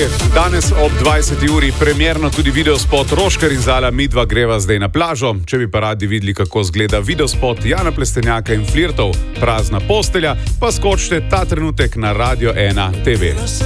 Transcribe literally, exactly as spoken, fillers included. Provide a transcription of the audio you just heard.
kolegi, danes ob dvajseti uri premierno tudi videospot Roškar in Zala, midva greva zdaj na plažo. Če bi pa radi videli, kako zgleda videospot Jana Plestenjaka in Flirtov Prazna postelja, pa skočite ta trenutek na Radio ena te ve.